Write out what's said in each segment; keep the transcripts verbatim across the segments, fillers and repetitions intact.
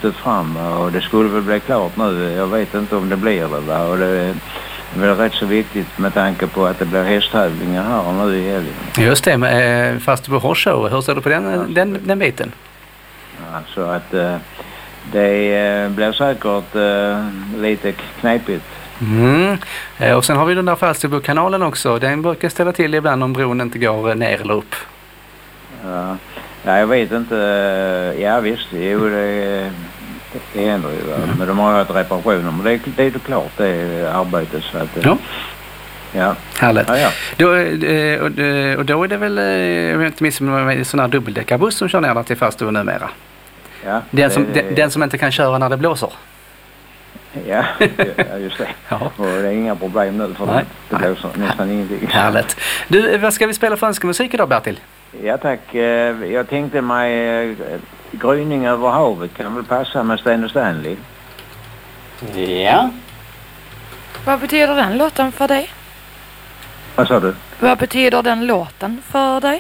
skjutit fram och det skulle väl bli klart nu. Jag vet inte om det blir det, va? Och det är väl rätt så viktigt med tanke på att det blir hästtävlingar här nu i helgen. Just det, med Falsterbo Horse Show. Hur ser du på den, ja. den, den biten? Ja, så att eh, det eh, blir säkert eh, lite knepigt. Mm. Eh, och sen har vi den där Falsterbo-kanalen också. Den brukar ställa till ibland om bron inte går ner eller upp. Ja, ja jag vet inte. Ja visst, jo, det, det händer ju. Va? Men de har ju ett reparationer. Men det, det är ju klart, det är arbetet. Så att, ja. Ja. Härligt. Ja, ja. Då, och, och då är det väl, jag vet inte minst, en sån här dubbeldäckarbuss som kör ner till Falsterbo numera. Ja, den, som, det, den, den som inte kan köra när det blåser. Ja, just det. Ja. Och det är inga problem nu för Nej. det blåser nästan ingenting. Härligt. Du, vad ska vi spela för önskemusik idag, Bertil? Ja tack. Jag tänkte mig Gryning över havet kan väl passa med Sten och Stanley. Ja. Vad betyder den låten för dig? Vad sa du? Vad betyder den låten för dig?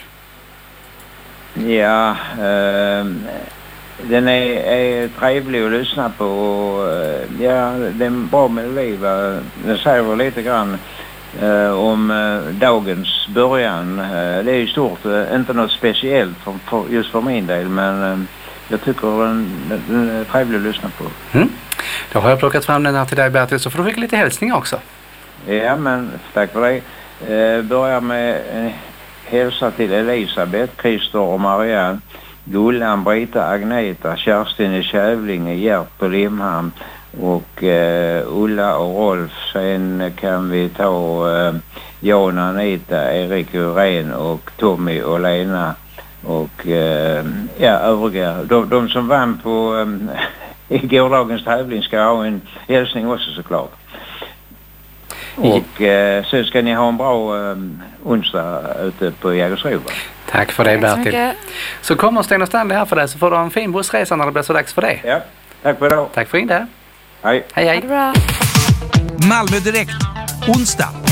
Ja, eh, den är, är trevlig att lyssna på och ja, det är en bra melodi. Va? Den säger väl lite grann eh, om eh, dagens början. Eh, det är ju stort, eh, inte något speciellt för, för, just för min del, men eh, jag tycker den, den är trevlig att lyssna på. Mm. Då har jag plockat fram den här till dig, Bertil, så får du skicka lite hälsningar också. Ja, men tack för det. Eh, börjar med eh, hälsa till Elisabeth, Christer och Marianne, Gullan, Brita, Agneta, Kerstin i Kävlinge, Gert på Limhamn och eh, Ulla och Rolf. Sen kan vi ta eh, Jan, Anita, Erik Uren och Tommy och Lena och eh, ja, övriga. De, de som vann på eh, i gårdagens tävling ska ha en hälsning också såklart. Och eh, så ska ni ha en bra eh, onsdag ute på Jägersro. Tack för det, Bertil. Så kommer Sten och Stanley här för dig, så får du en fin bussresa när det blir så dags för det. Ja, tack för det. Tack för in det. Hej. Hej, hej. Bra. Malmö Direkt, onsdag